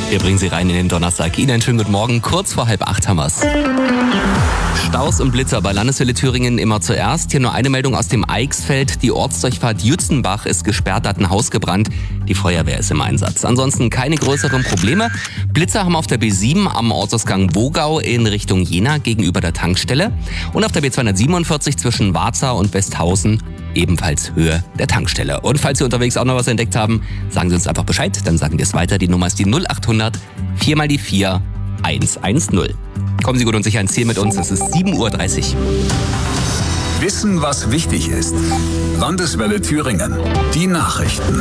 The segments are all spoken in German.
Wir bringen Sie rein in den Donnerstag. Ihnen einen schönen guten Morgen. Kurz vor 7:30 haben wir's. Staus und Blitzer bei Landeswelle Thüringen immer zuerst. Hier nur eine Meldung aus dem Eichsfeld. Die Ortsdurchfahrt Jützenbach ist gesperrt, da hat ein Haus gebrannt. Die Feuerwehr ist im Einsatz. Ansonsten keine größeren Probleme. Blitzer haben auf der B7 am Ortsausgang Wogau in Richtung Jena gegenüber der Tankstelle. Und auf der B247 zwischen Warza und Westhausen ebenfalls Höhe der Tankstelle. Und falls Sie unterwegs auch noch was entdeckt haben, sagen Sie uns einfach Bescheid. Dann sagen wir es weiter. Die Nummer ist die 0800 4 mal die 4 110. Kommen Sie gut und sicher ins Ziel mit uns. Es ist 7:30 Uhr. Wissen, was wichtig ist. Landeswelle Thüringen. Die Nachrichten.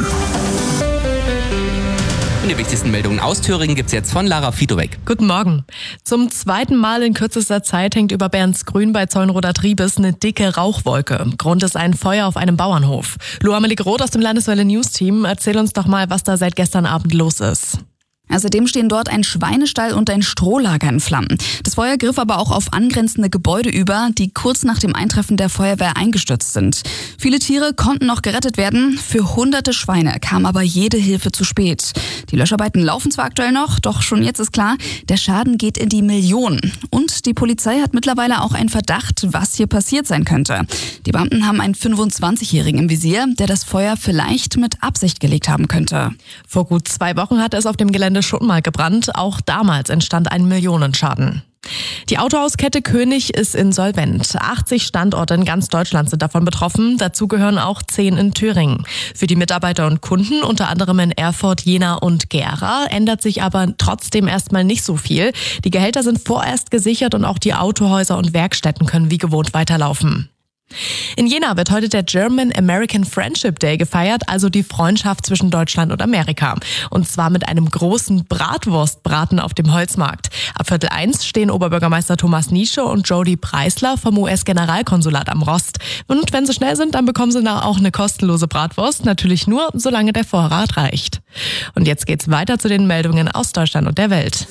Und die wichtigsten Meldungen aus Thüringen gibt's jetzt von Lara Fitowek. Guten Morgen. Zum zweiten Mal in kürzester Zeit hängt über Bernsgrün bei Zeulenroder Triebes eine dicke Rauchwolke. Grund ist ein Feuer auf einem Bauernhof. Lu-Amelie Groth aus dem Landeswelle News Team, erzähl uns doch mal, was da seit gestern Abend los ist. Außerdem stehen dort ein Schweinestall und ein Strohlager in Flammen. Das Feuer griff aber auch auf angrenzende Gebäude über, die kurz nach dem Eintreffen der Feuerwehr eingestürzt sind. Viele Tiere konnten noch gerettet werden, für hunderte Schweine kam aber jede Hilfe zu spät. Die Löscharbeiten laufen zwar aktuell noch, doch schon jetzt ist klar, der Schaden geht in die Millionen. Und die Polizei hat mittlerweile auch einen Verdacht, was hier passiert sein könnte. Die Beamten haben einen 25-Jährigen im Visier, der das Feuer vielleicht mit Absicht gelegt haben könnte. Vor gut 2 Wochen hatte es auf dem Gelände schon mal gebrannt. Auch damals entstand ein Millionenschaden. Die Autohauskette König ist insolvent. 80 Standorte in ganz Deutschland sind davon betroffen. Dazu gehören auch 10 in Thüringen. Für die Mitarbeiter und Kunden, unter anderem in Erfurt, Jena und Gera, ändert sich aber trotzdem erstmal nicht so viel. Die Gehälter sind vorerst gesichert und auch die Autohäuser und Werkstätten können wie gewohnt weiterlaufen. In Jena wird heute der German-American Friendship Day gefeiert, also die Freundschaft zwischen Deutschland und Amerika. Und zwar mit einem großen Bratwurstbraten auf dem Holzmarkt. Ab 12:15 stehen Oberbürgermeister Thomas Niesche und Jody Preisler vom US-Generalkonsulat am Rost. Und wenn sie schnell sind, dann bekommen sie auch eine kostenlose Bratwurst. Natürlich nur, solange der Vorrat reicht. Und jetzt geht's weiter zu den Meldungen aus Deutschland und der Welt.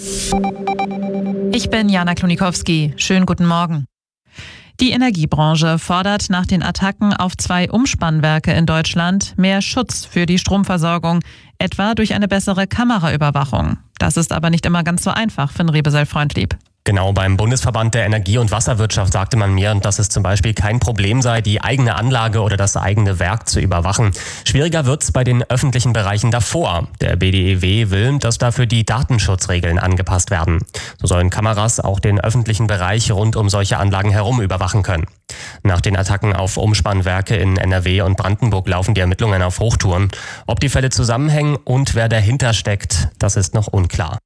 Ich bin Jana Klonikowski. Schönen guten Morgen. Die Energiebranche fordert nach den Attacken auf 2 Umspannwerke in Deutschland mehr Schutz für die Stromversorgung, etwa durch eine bessere Kameraüberwachung. Das ist aber nicht immer ganz so einfach, Finn Rebesel-Freundlieb. Genau, beim Bundesverband der Energie- und Wasserwirtschaft sagte man mir, dass es zum Beispiel kein Problem sei, die eigene Anlage oder das eigene Werk zu überwachen. Schwieriger wird's bei den öffentlichen Bereichen davor. Der BDEW will, dass dafür die Datenschutzregeln angepasst werden. So sollen Kameras auch den öffentlichen Bereich rund um solche Anlagen herum überwachen können. Nach den Attacken auf Umspannwerke in NRW und Brandenburg laufen die Ermittlungen auf Hochtouren. Ob die Fälle zusammenhängen und wer dahinter steckt, das ist noch unklar.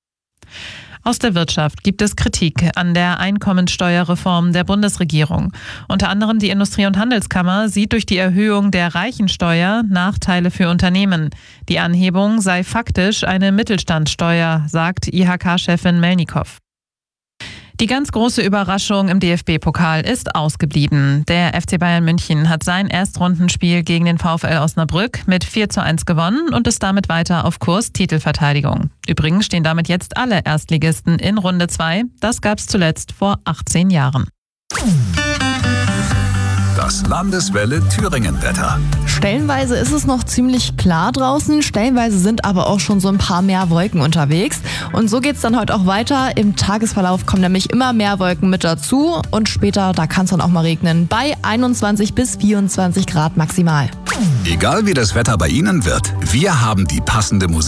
Aus der Wirtschaft gibt es Kritik an der Einkommensteuerreform der Bundesregierung. Unter anderem die Industrie- und Handelskammer sieht durch die Erhöhung der Reichensteuer Nachteile für Unternehmen. Die Anhebung sei faktisch eine Mittelstandssteuer, sagt IHK-Chefin Melnikow. Die ganz große Überraschung im DFB-Pokal ist ausgeblieben. Der FC Bayern München hat sein Erstrundenspiel gegen den VfL Osnabrück mit 4:1 gewonnen und ist damit weiter auf Kurs Titelverteidigung. Übrigens stehen damit jetzt alle Erstligisten in Runde 2. Das gab's zuletzt vor 18 Jahren. Das Landeswelle Thüringen-Wetter. Stellenweise ist es noch ziemlich klar draußen, stellenweise sind aber auch schon so ein paar mehr Wolken unterwegs. Und so geht's dann heute auch weiter. Im Tagesverlauf kommen nämlich immer mehr Wolken mit dazu und später, da kann es dann auch mal regnen, bei 21 bis 24 Grad maximal. Egal wie das Wetter bei Ihnen wird, wir haben die passende Musik